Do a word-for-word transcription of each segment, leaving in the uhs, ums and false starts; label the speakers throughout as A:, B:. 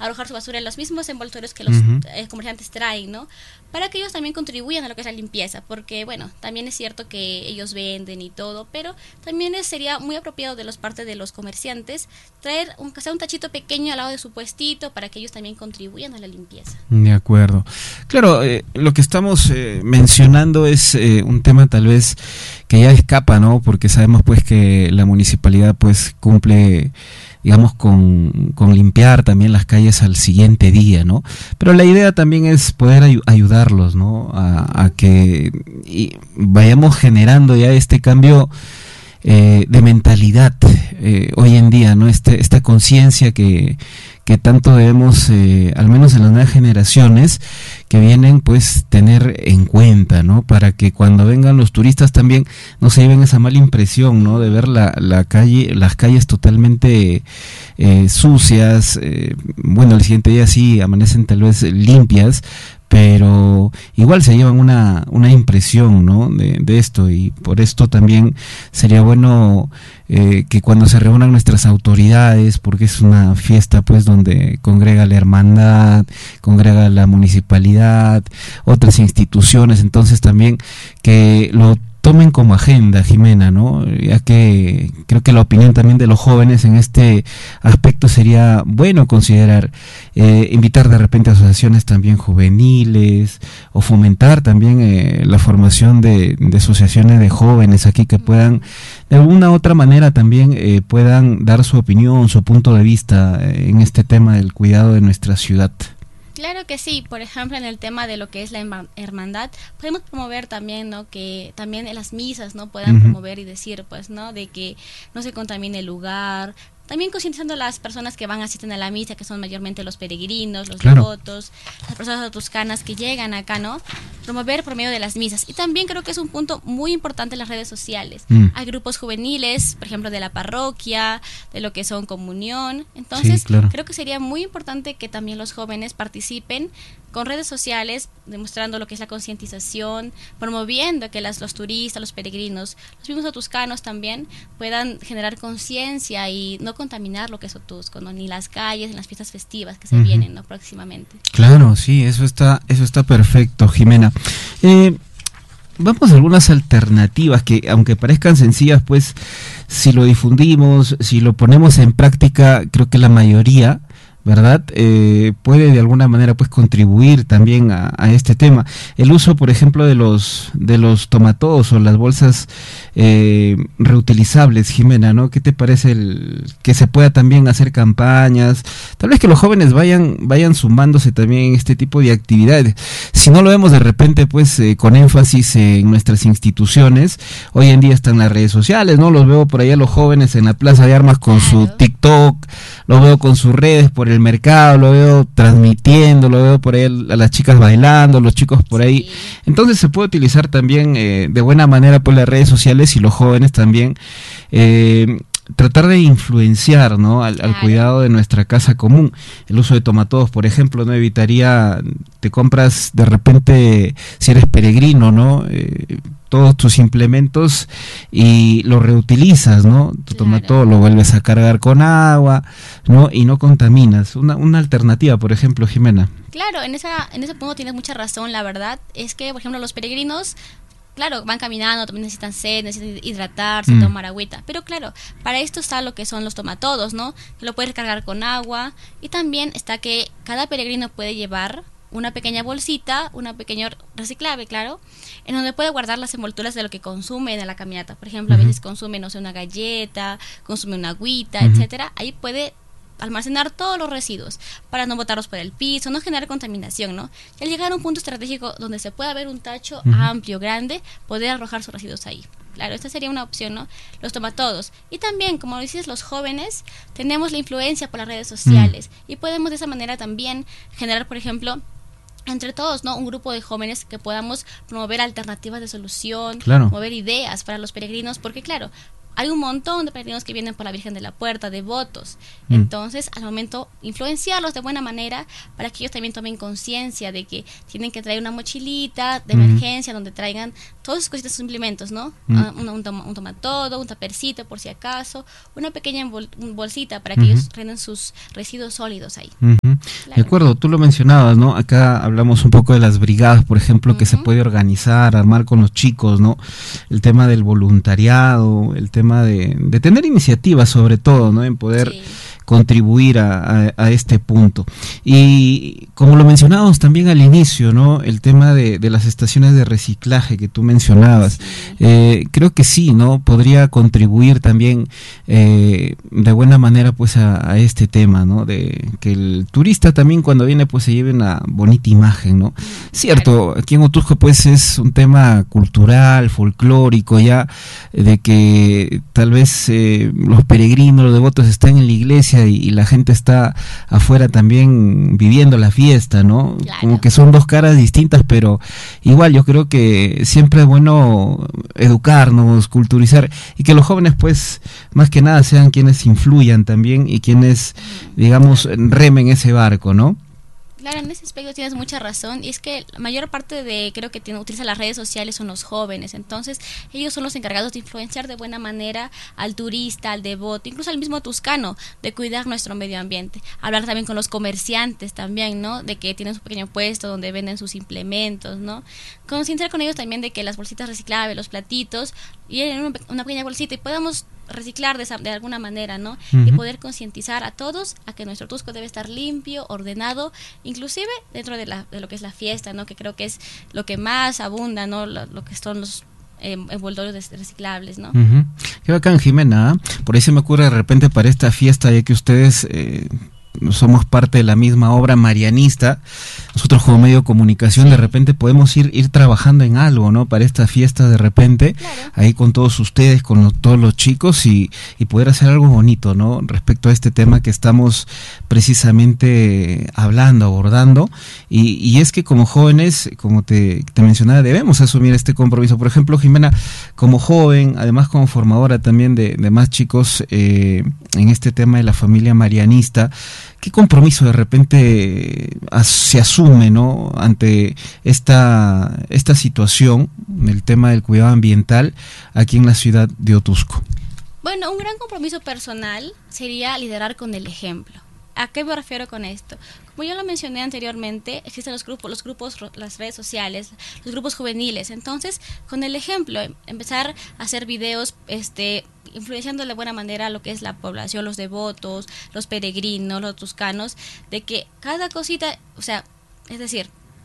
A: arrojar su basura en los mismos envoltorios que los uh-huh. eh, comerciantes traen, ¿no? Para que ellos también contribuyan a lo que es la limpieza, porque bueno, también es cierto que ellos venden y todo, pero también es, sería muy apropiado de los parte de los comerciantes traer un, sea un tachito pequeño al lado de su puestito para que ellos también contribuyan a la limpieza.
B: De acuerdo. Claro, eh, lo que estamos eh, mencionando es eh, un tema tal vez que ya escapa, ¿no? Porque sabemos pues que la municipalidad pues cumple, digamos, con, con limpiar también las calles al siguiente día, ¿no? Pero la idea también es poder ay- ayudarlos, ¿no? A, a que y vayamos generando ya este cambio eh, de mentalidad eh, hoy en día, ¿no? Este, esta conciencia que, que tanto debemos, eh, al menos en las nuevas generaciones, que vienen, pues, tener en cuenta, ¿no? Para que cuando vengan los turistas también no se lleven esa mala impresión, ¿no? De ver la, la calle, las calles totalmente eh, sucias, eh, bueno, el siguiente día sí amanecen tal vez limpias, pero igual se llevan una, una impresión, ¿no? de, de esto, y por esto también sería bueno eh, que cuando se reúnan nuestras autoridades, porque es una fiesta pues donde congrega la hermandad, congrega la municipalidad, otras instituciones, entonces también que lo tomen como agenda, Jimena, ¿no? Ya que creo que la opinión también de los jóvenes en este aspecto sería bueno considerar, eh, invitar de repente a asociaciones también juveniles, o fomentar también eh, la formación de, de asociaciones de jóvenes aquí que puedan, de alguna u otra manera también eh, puedan dar su opinión, su punto de vista eh, en este tema del cuidado de nuestra ciudad.
A: Claro que sí, por ejemplo, en el tema de lo que es la hermandad, podemos promover también, ¿no? Que también en las misas, ¿no? Puedan uh-huh. promover y decir, pues, ¿no? De que no se contamine el lugar. También concientizando a las personas que van, asisten a la misa, que son mayormente los peregrinos, los claro. devotos, las personas toscanas que llegan acá, ¿no? Promover por medio de las misas. Y también creo que es un punto muy importante en las redes sociales. Mm. Hay grupos juveniles, por ejemplo, de la parroquia, de lo que son comunión. Entonces, sí, claro. creo que sería muy importante que también los jóvenes participen con redes sociales, demostrando lo que es la concientización, promoviendo que las, los turistas, los peregrinos, los mismos otuscanos también puedan generar conciencia y no contaminar lo que es Otusco, ¿no? Ni las calles, ni las fiestas festivas que se uh-huh. vienen, ¿no? próximamente.
B: Claro, sí, eso está, eso está perfecto, Jimena. Eh, vamos a algunas alternativas que, aunque parezcan sencillas, pues si lo difundimos, si lo ponemos en práctica, creo que la mayoría, ¿verdad? Eh, puede de alguna manera pues contribuir también a, a este tema. El uso, por ejemplo, de los de los tomatodos o las bolsas eh, reutilizables, Jimena, ¿no? ¿Qué te parece el que se pueda también hacer campañas? Tal vez que los jóvenes vayan vayan sumándose también en este tipo de actividades. Si no lo vemos de repente pues eh, con énfasis en nuestras instituciones, hoy en día están las redes sociales, ¿no? Los veo por allá los jóvenes en la Plaza de Armas con claro. su TikTok, los veo con sus redes por el mercado, lo veo transmitiendo, lo veo por ahí a las chicas bailando, los chicos por ahí. Sí. Entonces se puede utilizar también eh, de buena manera por las redes sociales y los jóvenes también eh, tratar de influenciar, ¿no? al, al cuidado de nuestra casa común. El uso de tomatodos, por ejemplo, no evitaría, te compras de repente, si eres peregrino, ¿no? Eh, todos tus implementos y lo reutilizas, ¿no? Tu claro. tomatodo lo vuelves a cargar con agua, ¿no? Y no contaminas. Una, una alternativa, por ejemplo, Jimena.
A: Claro, en esa en ese punto tienes mucha razón, la verdad. Es que, por ejemplo, los peregrinos, claro, van caminando, también necesitan sed, necesitan hidratarse, mm. tomar agüita. Pero claro, para esto está lo que son los tomatodos, ¿no? Que lo puedes cargar con agua. Y también está que cada peregrino puede llevar una pequeña bolsita, una pequeña reciclable, claro, en donde puede guardar las envolturas de lo que consume en la caminata. Por ejemplo, uh-huh. a veces consume, no sé, una galleta, consume una agüita, uh-huh. etcétera. Ahí puede almacenar todos los residuos para no botarlos por el piso, no generar contaminación, ¿no? Y al llegar a un punto estratégico donde se pueda ver un tacho uh-huh. amplio, grande, poder arrojar sus residuos ahí. Claro, esta sería una opción, ¿no? Los tomatodos. Y también, como dices, los jóvenes tenemos la influencia por las redes sociales uh-huh. y podemos de esa manera también generar, por ejemplo, entre todos, ¿no? Un grupo de jóvenes que podamos promover alternativas de solución,
B: claro.
A: promover ideas para los peregrinos, porque claro, hay un montón de peregrinos que vienen por la Virgen de la Puerta, devotos. Mm. Entonces, al momento, influenciarlos de buena manera para que ellos también tomen conciencia de que tienen que traer una mochilita de mm. emergencia donde traigan todas sus cositas, sus implementos, ¿no? Mm. Uh, un, un, tom un tomatodo, un tapercito por si acaso, una pequeña bol bolsita para que mm-hmm. ellos renden sus residuos sólidos ahí.
B: Mm-hmm. Claro. De acuerdo, tú lo mencionabas, ¿no? Acá hablamos un poco de las brigadas, por ejemplo, mm-hmm. que se puede organizar, armar con los chicos, ¿no? El tema del voluntariado, el tema De, de tener iniciativa sobre todo, ¿no? En poder sí. contribuir a, a, a este punto. Y como lo mencionábamos también al inicio, ¿no? El tema de, de las estaciones de reciclaje que tú mencionabas, sí. eh, creo que sí, ¿no? Podría contribuir también eh, de buena manera pues a, a este tema, ¿no? De que el turista también cuando viene pues se lleve una bonita imagen, ¿no? Cierto, aquí en Otuzco pues es un tema cultural, folclórico ya, de que tal vez eh, los peregrinos, los devotos están en la iglesia y, y la gente está afuera también viviendo la fiesta, ¿no? Claro. Como que son dos caras distintas, pero igual yo creo que siempre es bueno educarnos, culturizar y que los jóvenes pues más que nada sean quienes influyan también y quienes, digamos, remen ese barco, ¿no?
A: Claro, en ese aspecto tienes mucha razón, y es que la mayor parte de, creo que tiene, utiliza las redes sociales son los jóvenes, entonces ellos son los encargados de influenciar de buena manera al turista, al devoto, incluso al mismo tuscano, de cuidar nuestro medio ambiente. Hablar también con los comerciantes también, ¿no? De que tienen su pequeño puesto donde venden sus implementos, ¿no? Concienciar con ellos también de que las bolsitas reciclables, los platitos, y en una, una pequeña bolsita y podamos reciclar de, esa, de alguna manera, ¿no? Uh-huh. Y poder concientizar a todos a que nuestro Tusco debe estar limpio, ordenado, inclusive dentro de, la, de lo que es la fiesta, ¿no? Que creo que es lo que más abunda, ¿no? Lo, lo que son los eh, envoltorios reciclables, ¿no?
B: Uh-huh. Qué bacán, Jimena. Por ahí se me ocurre de repente para esta fiesta, ya que ustedes eh, somos parte de la misma obra marianista, nosotros como medio de comunicación sí. de repente podemos ir ir trabajando en algo, ¿no? Para esta fiesta de repente, claro. ahí con todos ustedes, con lo, todos los chicos y, y poder hacer algo bonito, ¿no? Respecto a este tema que estamos precisamente hablando, abordando, y, y es que como jóvenes, como te, te mencionaba, debemos asumir este compromiso. Por ejemplo, Jimena, como joven, además como formadora también de, de más chicos eh, en este tema de la familia marianista, ¿qué compromiso de repente se asume, ¿no? ante esta, esta situación, el tema del cuidado ambiental aquí en la ciudad de Otuzco?
A: Bueno, un gran compromiso personal sería liderar con el ejemplo. ¿A qué me refiero con esto? Como yo lo mencioné anteriormente, existen los grupos, los grupos, las redes sociales, los grupos juveniles. Entonces, con el ejemplo, empezar a hacer videos, este, influenciando de buena manera a lo que es la población, los devotos, los peregrinos, los tuscanos, de que cada cosita, o sea, es decir,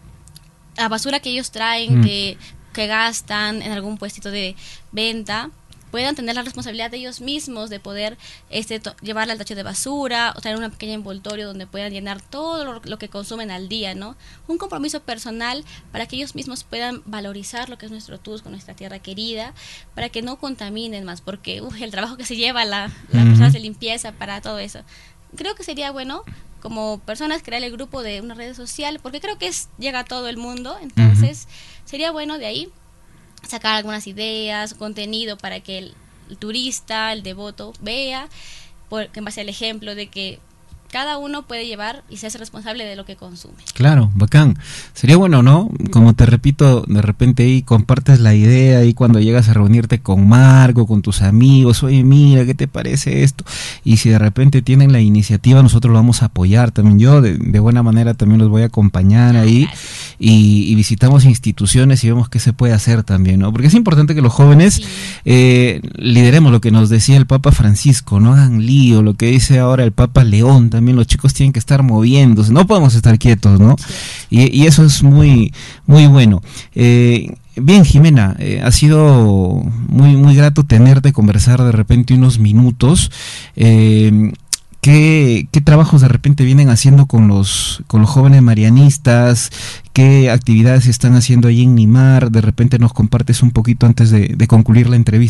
A: la basura que ellos traen, mm. que, que gastan en algún puestito de venta, puedan tener la responsabilidad de ellos mismos de poder este, llevarla al tacho de basura o tener una pequeña envoltorio donde puedan llenar todo lo, lo que consumen al día, ¿no? Un compromiso personal para que ellos mismos puedan valorizar lo que es nuestro Tusco, nuestra tierra querida, para que no contaminen más, porque uh, el trabajo que se lleva la, la uh-huh. personas de limpieza para todo eso. Creo que sería bueno como personas crear el grupo de una red social, porque creo que es llega a todo el mundo, entonces uh-huh. sería bueno de ahí sacar algunas ideas, contenido para que el, el turista, el devoto vea, porque en base al ejemplo de que cada uno puede llevar y se hace responsable de lo que consume.
B: Claro, bacán. Sería bueno, ¿no? Como te repito, de repente ahí compartes la idea y cuando llegas a reunirte con Marco, con tus amigos, oye, mira, ¿qué te parece esto? Y si de repente tienen la iniciativa, nosotros lo vamos a apoyar también. Yo de, de buena manera también los voy a acompañar ahí y, y visitamos instituciones y vemos qué se puede hacer también, ¿no? Porque es importante que los jóvenes sí. eh, lideremos lo que nos decía el Papa Francisco, no hagan lío, lo que dice ahora el Papa León también. También los chicos tienen que estar moviéndose, no podemos estar quietos, ¿no? Sí. Y, y eso es muy, muy bueno. Eh, bien, Jimena, eh, ha sido muy, muy grato tenerte, conversar de repente unos minutos. Eh, ¿Qué, qué trabajos de repente vienen haciendo con los con los jóvenes marianistas? ¿Qué actividades están haciendo allí en Nimar? De repente nos compartes un poquito antes de, de concluir la entrevista.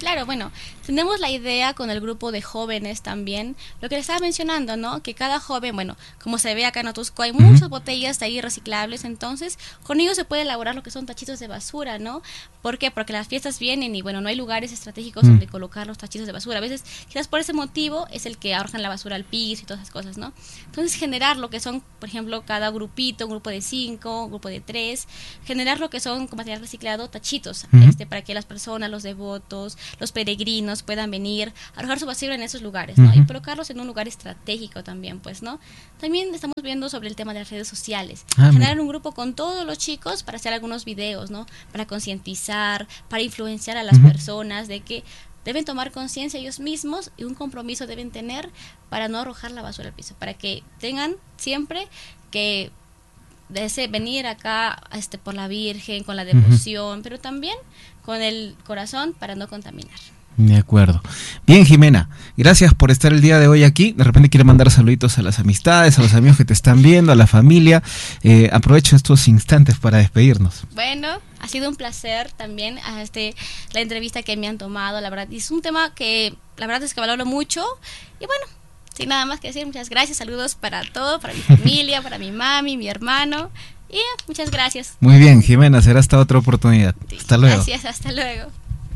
A: Claro, bueno, tenemos la idea con el grupo de jóvenes también, lo que les estaba mencionando, ¿no? Que cada joven, bueno, como se ve acá en Otusco, hay uh-huh. muchas botellas de ahí reciclables, entonces con ellos se puede elaborar lo que son tachitos de basura, ¿no? ¿Por qué? Porque las fiestas vienen y, bueno, no hay lugares estratégicos uh-huh. donde colocar los tachitos de basura. A veces, quizás por ese motivo, es el que arrojan la basura al piso y todas esas cosas, ¿no? Entonces, generar lo que son, por ejemplo, cada grupito, un grupo de cinco, un grupo de tres, generar lo que son, con material reciclado, tachitos, uh-huh. este, para que las personas, los devotos, los peregrinos puedan venir a arrojar su basura en esos lugares, ¿no? Uh-huh. Y colocarlos en un lugar estratégico también, pues, ¿no? También estamos viendo sobre el tema de las redes sociales. Ah, generar un grupo con todos los chicos para hacer algunos videos, ¿no? Para concientizar, para influenciar a las uh-huh. personas de que deben tomar conciencia ellos mismos y un compromiso deben tener para no arrojar la basura al piso, para que tengan siempre que desee venir acá este, por la Virgen, con la devoción, uh-huh. pero también con el corazón para no contaminar.
B: De acuerdo. Bien, Jimena, gracias por estar el día de hoy aquí. De repente quiero mandar saluditos a las amistades, a los amigos que te están viendo, a la familia. Eh, aprovecho estos instantes para despedirnos.
A: Bueno, ha sido un placer también a este, la entrevista que me han tomado, la verdad. Y es un tema que la verdad es que valoro mucho. Y bueno, sin nada más que decir, muchas gracias, saludos para todo, para mi familia, para mi mami, mi hermano. Y muchas gracias.
B: Muy bien, Jimena, será hasta otra oportunidad. Sí, hasta luego.
A: Gracias, hasta luego.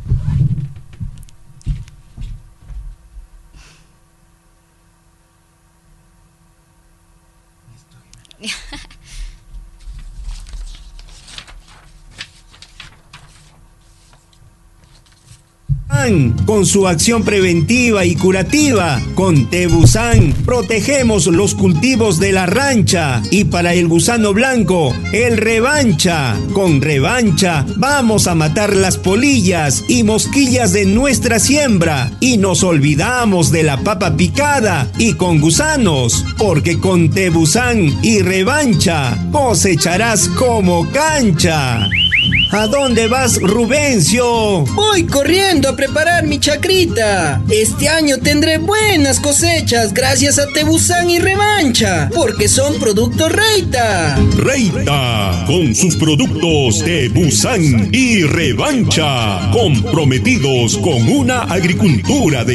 C: Con su acción preventiva y curativa, con Tebusan protegemos los cultivos de la rancha y para el gusano blanco, el Revancha. Con Revancha vamos a matar las polillas y mosquillas de nuestra siembra y nos olvidamos de la papa picada y con gusanos, porque con Tebusan y Revancha cosecharás como cancha. ¿A dónde vas, Rubencio?
D: Voy corriendo a preparar mi chacrita. Este año tendré buenas cosechas gracias a Tebusan y Revancha, porque son productos Reita.
E: Reita, con sus productos Tebusan y Revancha, comprometidos con una agricultura de